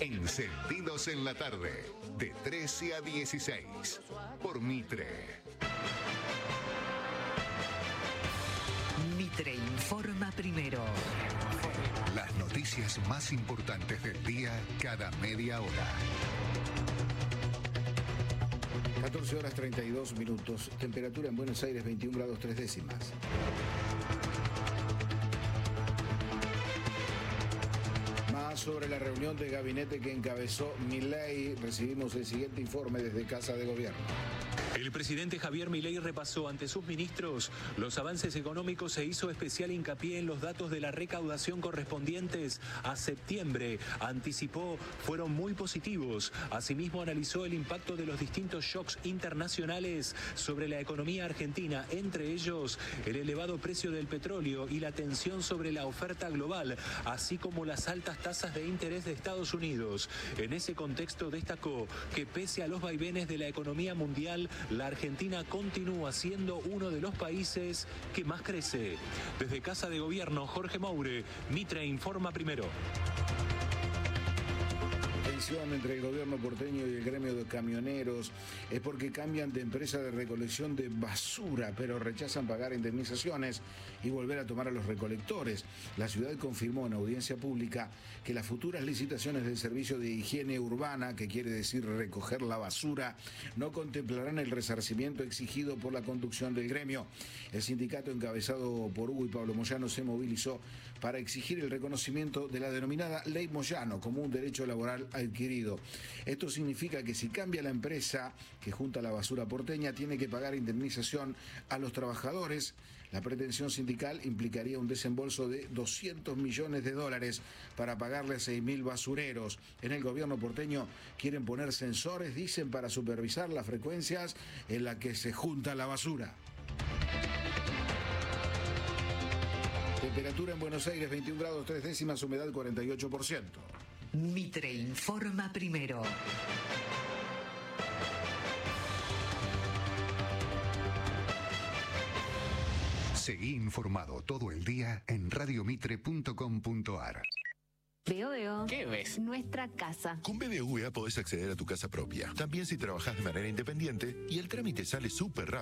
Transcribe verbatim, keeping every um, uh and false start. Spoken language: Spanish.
Encendidos en la tarde, de trece a dieciséis, por Mitre. Mitre informa primero. Las noticias más importantes del día cada media hora. catorce horas treinta y dos minutos. Temperatura en Buenos Aires veintiún grados tres décimas. Más sobre la reunión de gabinete que encabezó Milei. Recibimos el siguiente informe desde Casa de Gobierno. El presidente Javier Milei repasó ante sus ministros los avances económicos e hizo especial hincapié en los datos de la recaudación correspondientes a septiembre. Anticipó fueron muy positivos. Asimismo analizó el impacto de los distintos shocks internacionales sobre la economía argentina, entre ellos el elevado precio del petróleo y la tensión sobre la oferta global, así como las altas tasas de interés de Estados Unidos. En ese contexto destacó que pese a los vaivenes de la economía mundial, la Argentina continúa siendo uno de los países que más crece. Desde Casa de Gobierno, Jorge Moure, Mitre informa primero. Tensión entre el gobierno porteño y el gremio de camioneros es porque cambian de empresa de recolección de basura, pero rechazan pagar indemnizaciones y volver a tomar a los recolectores. La ciudad confirmó en audiencia pública que las futuras licitaciones del servicio de higiene urbana, que quiere decir recoger la basura, no contemplarán el resarcimiento exigido por la conducción del gremio. El sindicato encabezado por Hugo y Pablo Moyano se movilizó para exigir el reconocimiento de la denominada Ley Moyano como un derecho laboral adquirido. Esto significa que si cambia la empresa que junta la basura porteña, tiene que pagar indemnización a los trabajadores. La pretensión sindical implicaría un desembolso de doscientos millones de dólares para pagarle a seis mil basureros. En el gobierno porteño quieren poner sensores, dicen, para supervisar las frecuencias en las que se junta la basura. Temperatura en Buenos Aires veintiún grados tres décimas, humedad cuarenta y ocho por ciento. Mitre informa primero. Seguí informado todo el día en radiomitre punto com punto ar. Veo, veo. ¿Qué ves? Nuestra casa. Con B B V A podés acceder a tu casa propia. También si trabajás de manera independiente y el trámite sale súper rápido.